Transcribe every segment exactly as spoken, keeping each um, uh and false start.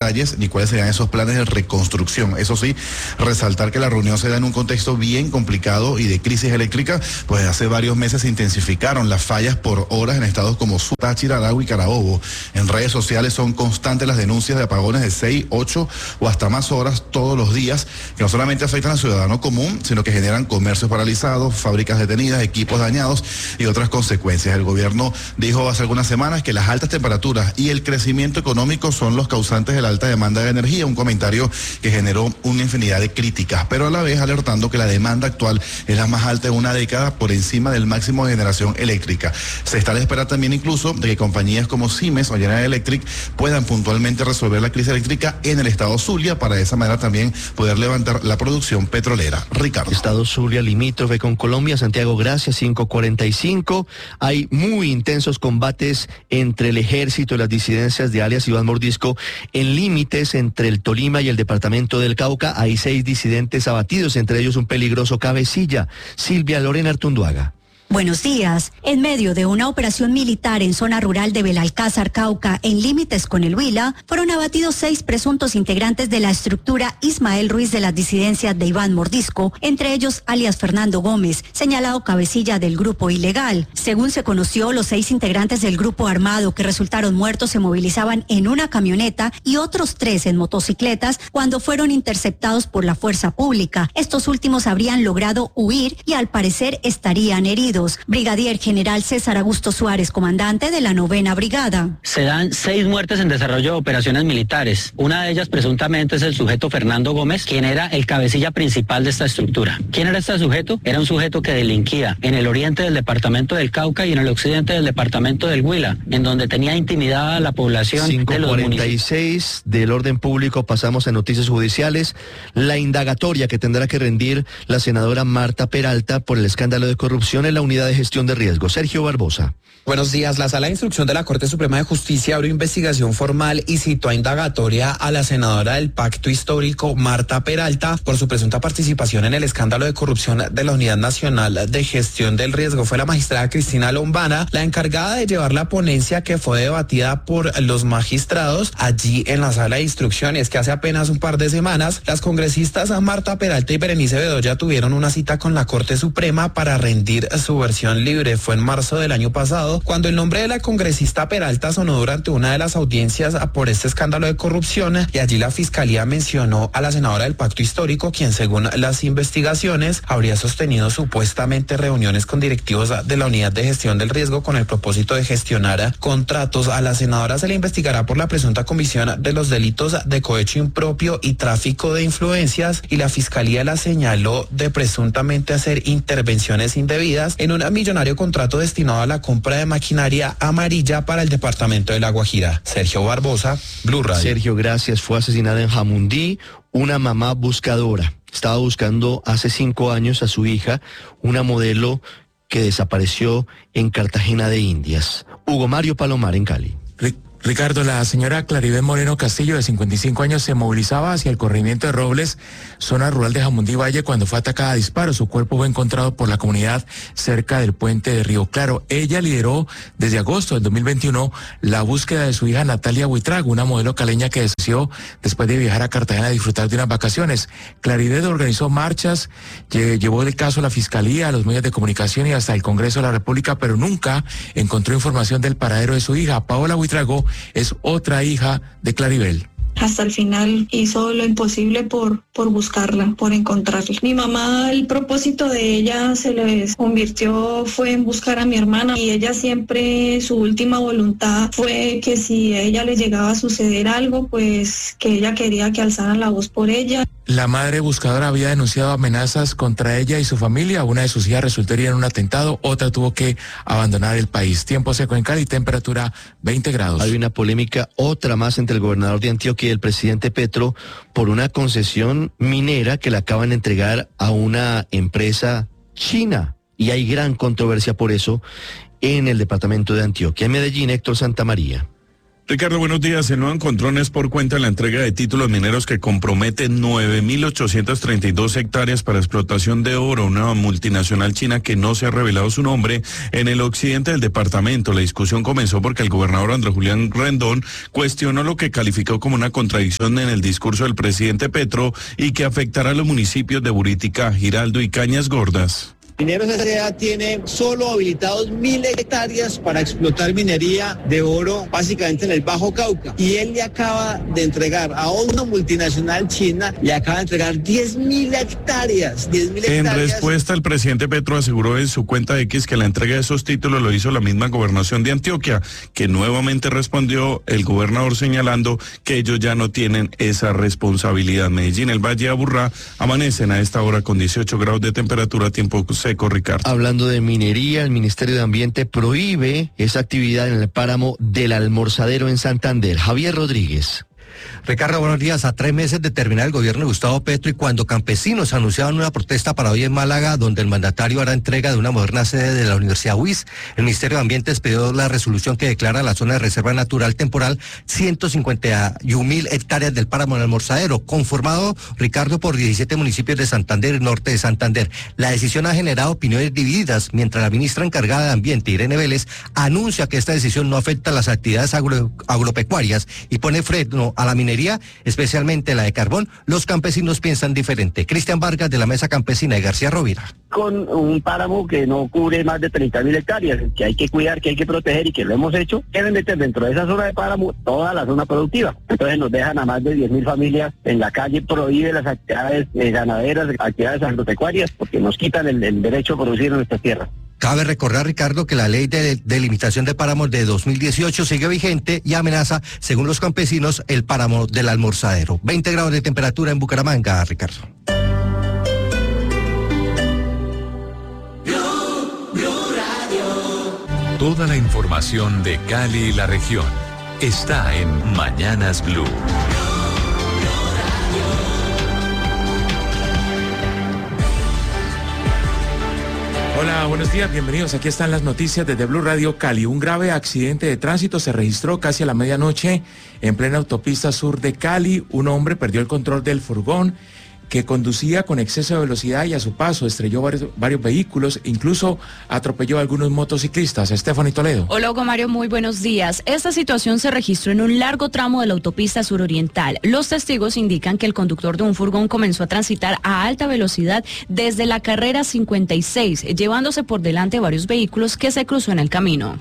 detalles ni cuáles serían esos planes de reconstrucción. Eso sí, resaltar que la reunión se da en un contexto bien complicado y de crisis eléctrica, pues hace varios meses se intensificaron las fallas por horas en estados como Táchira, Aragua y Carabobo. En redes sociales son constantes las denuncias de apagones de seis, ocho o hasta más horas todos los días, que no solamente afectan al ciudadano común, sino que generan comercios paralizados, fábricas detenidas, equipos dañados y otras consecuencias. El gobierno dijo hace algunas semanas que las altas temperaturas y el crecimiento económico son los causantes de la alta demanda de energía, un comentario que generó una infinidad de críticas, pero a la vez alertando que la demanda actual es la más alta en una década, por encima del máximo de generación eléctrica. Se está a la espera también incluso de que compañías como Siemens o General Electric puedan puntualmente resolver la crisis eléctrica en el estado Zulia, para de esa manera también poder levantar la producción petrolera. Ricardo. Estado Zulia limítrofe con Colombia, Santiago, gracias, cinco cuarenta y cinco. Hay muy intensos combates entre el ejército y las disidencias de alias Iván Mordisco en límites entre el Tolima y el departamento del Cauca. Hay seis disidentes abatidos, entre ellos un peligroso cabecilla. Silvia Lorena Artunduaga. Buenos días. En medio de una operación militar en zona rural de Belalcázar, Cauca, en límites con el Huila, fueron abatidos seis presuntos integrantes de la estructura Ismael Ruiz de las disidencias de Iván Mordisco, entre ellos alias Fernando Gómez, señalado cabecilla del grupo ilegal. Según se conoció, los seis integrantes del grupo armado que resultaron muertos se movilizaban en una camioneta y otros tres en motocicletas cuando fueron interceptados por la fuerza pública. Estos últimos habrían logrado huir y al parecer estarían heridos. Brigadier General César Augusto Suárez, comandante de la novena brigada. Se dan seis muertes en desarrollo de operaciones militares. Una de ellas presuntamente es el sujeto Fernando Gómez, quien era el cabecilla principal de esta estructura. ¿Quién era este sujeto? Era un sujeto que delinquía en el oriente del departamento del Cauca y en el occidente del departamento del Huila, en donde tenía intimidada a la población de los municipios. cinco cuarenta y seis del orden público, pasamos a noticias judiciales. La indagatoria que tendrá que rendir la senadora Marta Peralta por el escándalo de corrupción en la Unidad de Gestión de Riesgo. Sergio Barbosa. Buenos días. La Sala de Instrucción de la Corte Suprema de Justicia abrió investigación formal y citó a indagatoria a la senadora del Pacto Histórico, Marta Peralta, por su presunta participación en el escándalo de corrupción de la Unidad Nacional de Gestión del Riesgo. Fue la magistrada Cristina Lombana la encargada de llevar la ponencia que fue debatida por los magistrados allí en la Sala de Instrucción. Y es que hace apenas un par de semanas, las congresistas Marta Peralta y Berenice Bedoya tuvieron una cita con la Corte Suprema para rendir su versión libre. Fue en marzo del año pasado cuando el nombre de la congresista Peralta sonó durante una de las audiencias por este escándalo de corrupción, y allí la Fiscalía mencionó a la senadora del Pacto Histórico, quien según las investigaciones habría sostenido supuestamente reuniones con directivos de la Unidad de Gestión del Riesgo con el propósito de gestionar contratos. A la senadora se le investigará por la presunta comisión de los delitos de cohecho impropio y tráfico de influencias, y la Fiscalía la señaló de presuntamente hacer intervenciones indebidas en un millonario contrato destinado a la compra de maquinaria amarilla para el departamento de La Guajira. Sergio Barbosa, Blue Radio. Sergio, gracias. Fue asesinada en Jamundí una mamá buscadora. Estaba buscando hace cinco años a su hija, una modelo que desapareció en Cartagena de Indias. Hugo Mario Palomar, en Cali. Ricardo, la señora Claribel Moreno Castillo, de cincuenta y cinco años, se movilizaba hacia el corregimiento de Robles, zona rural de Jamundí Valle, cuando fue atacada a disparos. Su cuerpo fue encontrado por la comunidad cerca del puente de Río Claro. Ella lideró desde agosto del dos mil veintiuno la búsqueda de su hija Natalia Buitrago, una modelo caleña que desapareció después de viajar a Cartagena a disfrutar de unas vacaciones. Claribel organizó marchas, llevó el caso a la Fiscalía, a los medios de comunicación y hasta el Congreso de la República, pero nunca encontró información del paradero de su hija. Paola Buitrago es otra hija de Claribel. Hasta el final hizo lo imposible por, por buscarla, por encontrarla. Mi mamá, el propósito de ella se les convirtió, fue en buscar a mi hermana, y ella siempre, su última voluntad fue que si a ella le llegaba a suceder algo, pues que ella quería que alzaran la voz por ella. La madre buscadora había denunciado amenazas contra ella y su familia. Una de sus hijas resultó herida en un atentado, otra tuvo que abandonar el país. Tiempo seco en Cali, temperatura veinte grados. Hay una polémica, otra más, entre el gobernador de Antioquia y el presidente Petro por una concesión minera que le acaban de entregar a una empresa china. Y hay gran controversia por eso en el departamento de Antioquia. En Medellín, Héctor Santamaría. Ricardo, buenos días. El nuevo encontrón es por cuenta de la entrega de títulos mineros que comprometen nueve mil ochocientas treinta y dos hectáreas para explotación de oro, una multinacional china que no se ha revelado su nombre en el occidente del departamento. La discusión comenzó porque el gobernador Andrés Julián Rendón cuestionó lo que calificó como una contradicción en el discurso del presidente Petro y que afectará a los municipios de Buritica, Giraldo y Cañas Gordas. Mineros S A tiene solo habilitados mil hectáreas para explotar minería de oro, básicamente en el Bajo Cauca. Y él le acaba de entregar a una multinacional china, le acaba de entregar diez mil hectáreas. diez mil hectáreas. En respuesta, el presidente Petro aseguró en su cuenta X que la entrega de esos títulos lo hizo la misma gobernación de Antioquia, que nuevamente respondió el gobernador señalando que ellos ya no tienen esa responsabilidad. Medellín, el Valle de Aburrá, amanecen a esta hora con dieciocho grados de temperatura, tiempo seco, Ricardo. Hablando de minería, el Ministerio de Ambiente prohíbe esa actividad en el páramo del Almorzadero en Santander. Javier Rodríguez. Ricardo, buenos días. A tres meses de terminar el gobierno de Gustavo Petro y cuando campesinos anunciaban una protesta para hoy en Málaga, donde el mandatario hará entrega de una moderna sede de la Universidad U I S, el Ministerio de Ambiente expidió la resolución que declara la zona de reserva natural temporal ciento cincuenta y un mil hectáreas del páramo del Almorzadero, conformado, Ricardo, por diecisiete municipios de Santander y norte de Santander. La decisión ha generado opiniones divididas, mientras la ministra encargada de Ambiente, Irene Vélez, anuncia que esta decisión no afecta a las actividades agro, agropecuarias y pone freno a la minería, especialmente la de carbón. Los campesinos piensan diferente. Cristian Vargas, de la Mesa Campesina de García Rovira. Con un páramo que no cubre más de treinta mil hectáreas, que hay que cuidar, que hay que proteger y que lo hemos hecho, quieren meter dentro de esa zona de páramo toda la zona productiva. Entonces nos dejan a más de diez mil familias en la calle, prohíbe las actividades eh, ganaderas, actividades agropecuarias, porque nos quitan el, el derecho a producir en nuestras tierras. Cabe recordar, Ricardo, que la ley de delimitación de páramos de dos mil dieciocho sigue vigente y amenaza, según los campesinos, el páramo del Almorzadero. veinte grados de temperatura en Bucaramanga, Ricardo. Toda la información de Cali y la región está en Mañanas Blue. Hola, buenos días, bienvenidos. Aquí están las noticias desde Blue Radio Cali. Un grave accidente de tránsito se registró casi a la medianoche en plena autopista sur de Cali. Un hombre perdió el control del furgón que conducía con exceso de velocidad y a su paso estrelló varios, varios vehículos, incluso atropelló a algunos motociclistas. Stephanie Toledo. Hola, Hugo Mario, muy buenos días. Esta situación se registró en un largo tramo de la autopista suroriental. Los testigos indican que el conductor de un furgón comenzó a transitar a alta velocidad desde la carrera cincuenta y seis, llevándose por delante varios vehículos que se cruzó en el camino.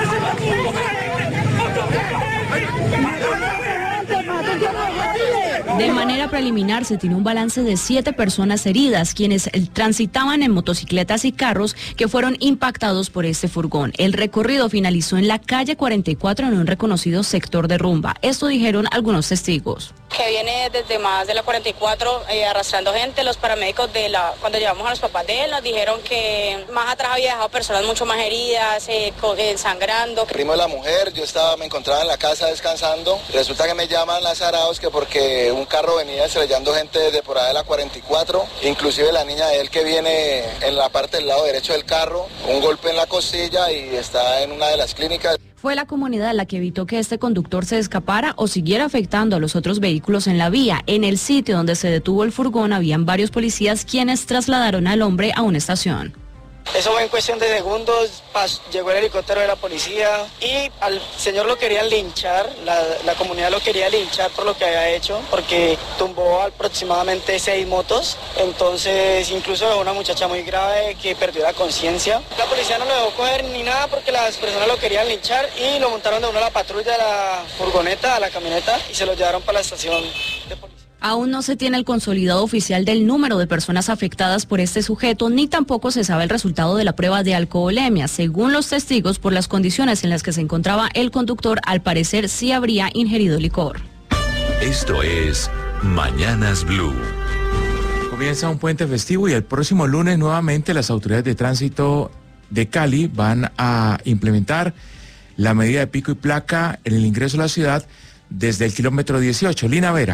De manera preliminar se tiene un balance de siete personas heridas, quienes transitaban en motocicletas y carros que fueron impactados por este furgón. El recorrido finalizó en la calle cuarenta y cuatro en un reconocido sector de rumba. Esto dijeron algunos testigos. Que viene desde más de la cuarenta y cuatro eh, arrastrando gente. Los paramédicos de la, cuando llevamos a los papás de él, nos dijeron que más atrás había dejado personas mucho más heridas, eh, eh, sangrando. Primo de la mujer, yo estaba, me encontraba en la casa descansando. Resulta que me llaman azarados que porque un carro venía estrellando gente desde por ahí de la cuarenta y cuatro, inclusive la niña de él que viene en la parte del lado derecho del carro, un golpe en la costilla y está en una de las clínicas. Fue la comunidad la que evitó que este conductor se escapara o siguiera afectando a los otros vehículos en la vía. En el sitio donde se detuvo el furgón habían varios policías quienes trasladaron al hombre a una estación. Eso fue en cuestión de segundos, pas, llegó el helicóptero de la policía y al señor lo querían linchar, la, la comunidad lo quería linchar por lo que había hecho, porque tumbó aproximadamente seis motos, entonces incluso dejó una muchacha muy grave que perdió la conciencia. La policía no lo dejó coger ni nada porque las personas lo querían linchar y lo montaron de una a la patrulla, a la furgoneta, a la camioneta y se lo llevaron para la estación de policía. Aún no se tiene el consolidado oficial del número de personas afectadas por este sujeto, ni tampoco se sabe el resultado de la prueba de alcoholemia. Según los testigos, por las condiciones en las que se encontraba el conductor, al parecer sí habría ingerido licor. Esto es Mañanas Blue. Comienza un puente festivo y el próximo lunes nuevamente las autoridades de tránsito de Cali van a implementar la medida de pico y placa en el ingreso a la ciudad desde el kilómetro dieciocho. Lina Vera.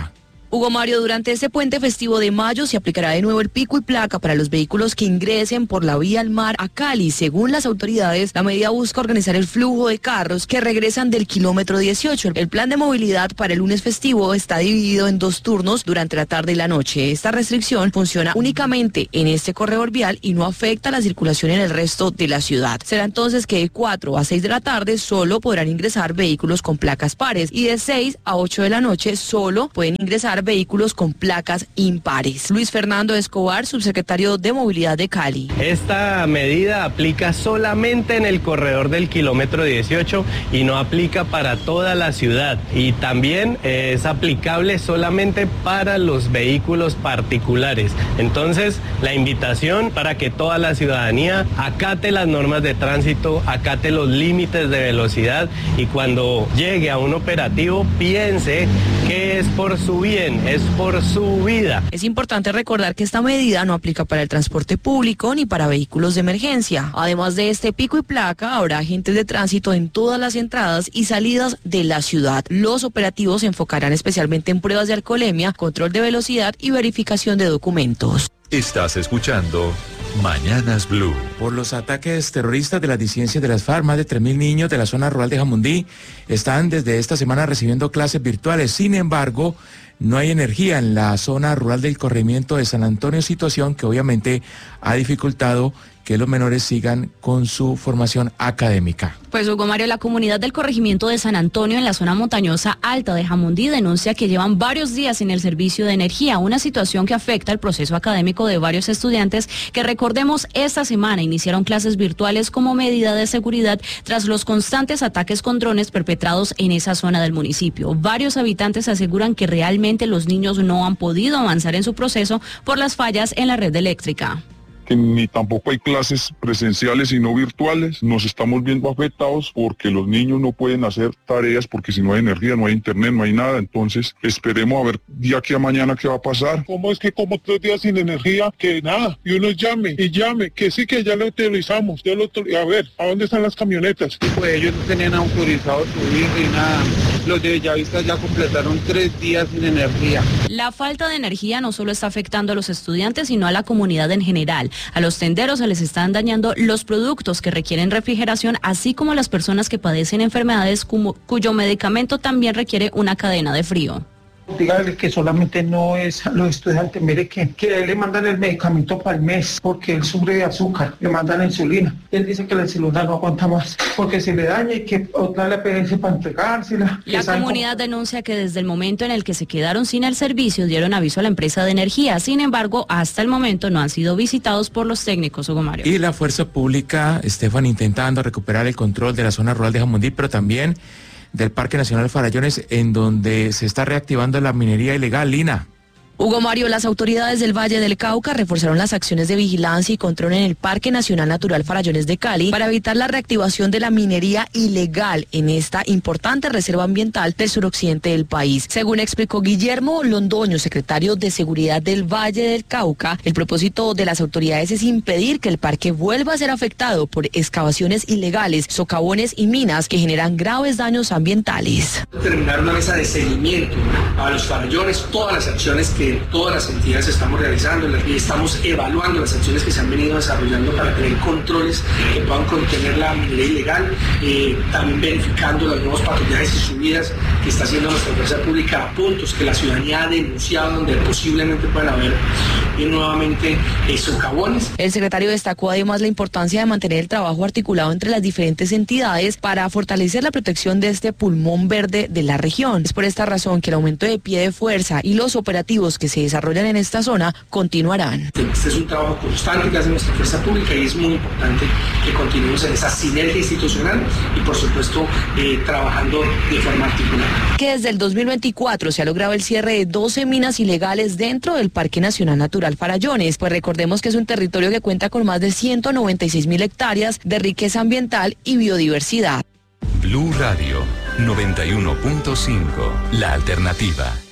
Hugo Mario, durante este puente festivo de mayo se aplicará de nuevo el pico y placa para los vehículos que ingresen por la vía al mar a Cali. Según las autoridades, la medida busca organizar el flujo de carros que regresan del kilómetro dieciocho. El plan de movilidad para el lunes festivo está dividido en dos turnos durante la tarde y la noche. Esta restricción funciona únicamente en este corredor vial y no afecta la circulación en el resto de la ciudad. Será entonces que de cuatro a seis de la tarde solo podrán ingresar vehículos con placas pares y de seis a ocho de la noche solo pueden ingresar vehículos con placas impares. Luis Fernando Escobar, subsecretario de Movilidad de Cali. Esta medida aplica solamente en el corredor del kilómetro dieciocho y no aplica para toda la ciudad. Y también es aplicable solamente para los vehículos particulares. Entonces, la invitación para que toda la ciudadanía acate las normas de tránsito, acate los límites de velocidad y cuando llegue a un operativo piense que es por su bien, es por su vida. Es importante recordar que esta medida no aplica para el transporte público ni para vehículos de emergencia. Además de este pico y placa, habrá agentes de tránsito en todas las entradas y salidas de la ciudad. Los operativos se enfocarán especialmente en pruebas de alcoholemia, control de velocidad y verificación de documentos. Estás escuchando Mañanas Blue. Por los ataques terroristas de las disidencias de las FARC, más de tres mil niños de la zona rural de Jamundí están desde esta semana recibiendo clases virtuales. Sin embargo, no hay energía en la zona rural del corregimiento de San Antonio, situación que obviamente ha dificultado que los menores sigan con su formación académica. Pues Hugo Mario, la comunidad del corregimiento de San Antonio en la zona montañosa alta de Jamundí denuncia que llevan varios días sin el servicio de energía, una situación que afecta el proceso académico de varios estudiantes que, recordemos, esta semana iniciaron clases virtuales como medida de seguridad tras los constantes ataques con drones perpetrados en esa zona del municipio. Varios habitantes aseguran que realmente los niños no han podido avanzar en su proceso por las fallas en la red eléctrica. Que ni tampoco hay clases presenciales sino virtuales. Nos estamos viendo afectados porque los niños no pueden hacer tareas porque si no hay energía, no hay internet, no hay nada. Entonces esperemos a ver de aquí a mañana qué va a pasar. ¿Cómo es que como tres días sin energía? Que nada, y uno llame y llame, que sí que ya lo utilizamos. Ya lo, a ver, ¿a dónde están las camionetas? Pues ellos no tenían autorizado subir ni nada. Los de Bellavista ya completaron tres días sin energía. La falta de energía no solo está afectando a los estudiantes, sino a la comunidad en general. A los tenderos se les están dañando los productos que requieren refrigeración, así como a las personas que padecen enfermedades como, cuyo medicamento también requiere una cadena de frío. Dígale que solamente no es a los estudiantes, mire que, que a él le mandan el medicamento para el mes porque él sufre de azúcar, le mandan insulina. Él dice que la insulina no aguanta más porque se le daña y que otra le pedece para entregársela. La comunidad cómo... denuncia que desde el momento en el que se quedaron sin el servicio dieron aviso a la empresa de energía. Sin embargo, hasta el momento no han sido visitados por los técnicos, Hugo Mario. Y la fuerza pública, Estefan, intentando recuperar el control de la zona rural de Jamundí, pero también del Parque Nacional Farallones, en donde se está reactivando la minería ilegal. Lina. Hugo Mario, las autoridades del Valle del Cauca reforzaron las acciones de vigilancia y control en el Parque Nacional Natural Farallones de Cali para evitar la reactivación de la minería ilegal en esta importante reserva ambiental del suroccidente del país. Según explicó Guillermo Londoño, secretario de Seguridad del Valle del Cauca, el propósito de las autoridades es impedir que el parque vuelva a ser afectado por excavaciones ilegales, socavones y minas que generan graves daños ambientales. Terminar una mesa de seguimiento a los farallones, todas las acciones que todas las entidades estamos realizando y estamos evaluando las acciones que se han venido desarrollando para tener controles que puedan contener la minería ilegal, eh, también verificando los nuevos patrullajes y subidas que está haciendo nuestra fuerza pública a puntos que la ciudadanía ha denunciado donde posiblemente puedan haber eh, nuevamente eh, socavones. El secretario destacó además la importancia de mantener el trabajo articulado entre las diferentes entidades para fortalecer la protección de este pulmón verde de la región. Es por esta razón que el aumento de pie de fuerza y los operativos que se desarrollan en esta zona continuarán. Este es un trabajo constante que hace nuestra fuerza pública y es muy importante que continuemos en esa sinergia institucional y por supuesto eh, trabajando de forma articulada. Que desde el dos mil veinticuatro se ha logrado el cierre de doce minas ilegales dentro del Parque Nacional Natural Farallones, pues recordemos que es un territorio que cuenta con más de ciento noventa y seis mil hectáreas de riqueza ambiental y biodiversidad. Blue Radio noventa y uno punto cinco, la alternativa.